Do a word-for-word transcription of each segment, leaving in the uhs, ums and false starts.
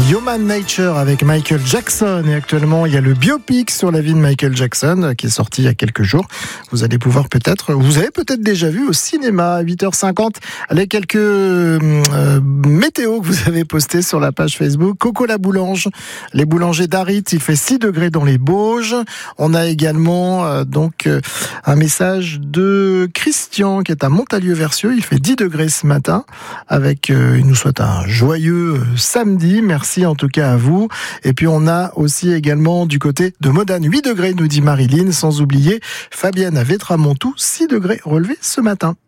Human Nature avec Michael Jackson. Et actuellement, il y a le biopic sur la vie de Michael Jackson qui est sorti il y a quelques jours. Vous allez pouvoir peut-être, vous avez peut-être déjà vu au cinéma à huit heures cinquante les quelques euh, météos que vous avez postées sur la page Facebook. Coco la boulange, les boulangers d'Arit, il fait six degrés dans les Bauges. On a également euh, donc euh, un message de Christian qui est à Montalieu-Versieux. Il fait dix degrés ce matin. Avec, euh, il nous souhaite un joyeux samedi. Merci en tout cas à vous. Et puis on a aussi également du côté de Modane huit degrés, nous dit Marilyn. Sans oublier Fabienne à Vétramontou, six degrés relevés ce matin.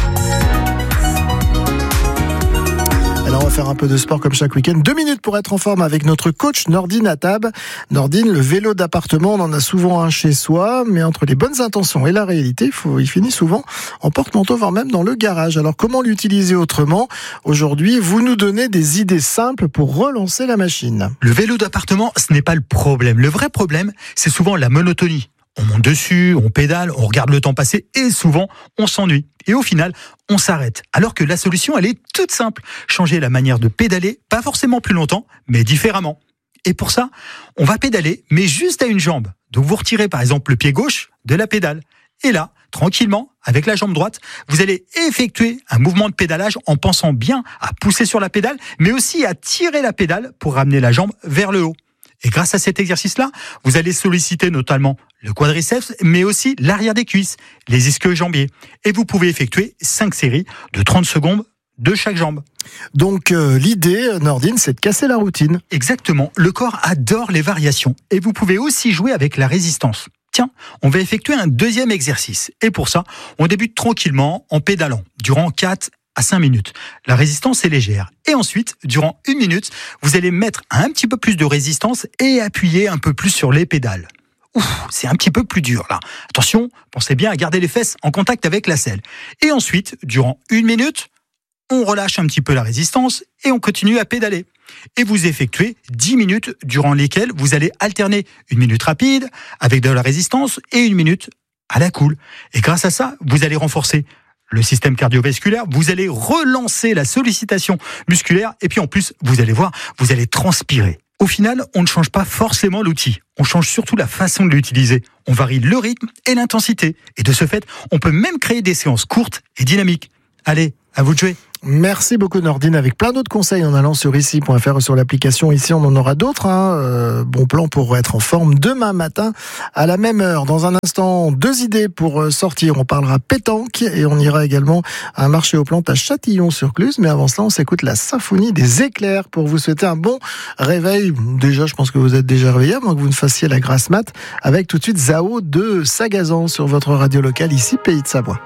Alors on va faire un peu de sport comme chaque week-end. Deux minutes pour être en forme avec notre coach Nordine Attab. Nordine, le vélo d'appartement, on en a souvent un chez soi, mais entre les bonnes intentions et la réalité, il, faut, il finit souvent en porte-manteau, voire même dans le garage. Alors comment l'utiliser autrement ? Aujourd'hui, vous nous donnez des idées simples pour relancer la machine. Le vélo d'appartement, ce n'est pas le problème. Le vrai problème, c'est souvent la monotonie. On monte dessus, on pédale, on regarde le temps passer et souvent, on s'ennuie. Et au final, on s'arrête. Alors que la solution, elle est toute simple. Changer la manière de pédaler, pas forcément plus longtemps, mais différemment. Et pour ça, on va pédaler, mais juste à une jambe. Donc vous retirez par exemple le pied gauche de la pédale. Et là, tranquillement, avec la jambe droite, vous allez effectuer un mouvement de pédalage en pensant bien à pousser sur la pédale, mais aussi à tirer la pédale pour ramener la jambe vers le haut. Et grâce à cet exercice-là, vous allez solliciter notamment le quadriceps, mais aussi l'arrière des cuisses, les ischio-jambiers. Et vous pouvez effectuer cinq séries de trente secondes de chaque jambe. Donc euh, l'idée, Nordine, c'est de casser la routine. Exactement. Le corps adore les variations. Et vous pouvez aussi jouer avec la résistance. Tiens, on va effectuer un deuxième exercice. Et pour ça, on débute tranquillement en pédalant durant quatre à cinq minutes. La résistance est légère. Et ensuite, durant une minute, vous allez mettre un petit peu plus de résistance et appuyer un peu plus sur les pédales. Ouf, c'est un petit peu plus dur là. Attention, pensez bien à garder les fesses en contact avec la selle. Et ensuite, durant une minute, on relâche un petit peu la résistance et on continue à pédaler. Et vous effectuez dix minutes durant lesquelles vous allez alterner une minute rapide avec de la résistance et une minute à la cool. Et grâce à ça, vous allez renforcer le système cardiovasculaire, vous allez relancer la sollicitation musculaire et puis en plus, vous allez voir, vous allez transpirer. Au final, on ne change pas forcément l'outil, on change surtout la façon de l'utiliser. On varie le rythme et l'intensité. Et de ce fait, on peut même créer des séances courtes et dynamiques. Allez, à vous de jouer. Merci beaucoup Nordine, avec plein d'autres conseils en allant sur ici point f r ou sur l'application Ici, on en aura d'autres. Hein. Euh, bon plan pour être en forme demain matin à la même heure. Dans un instant, deux idées pour sortir. On parlera pétanque et on ira également à un marché aux plantes à Châtillon-sur-Cluse. Mais avant cela, on s'écoute la symphonie des éclairs pour vous souhaiter un bon réveil. Déjà, je pense que vous êtes déjà réveillé, avant que vous ne fassiez la grasse mat, avec tout de suite Zao de Sagazan sur votre radio locale ici, Pays de Savoie.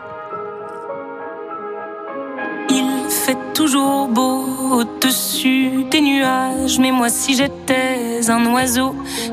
Fait toujours beau au-dessus des nuages, mais moi si j'étais un oiseau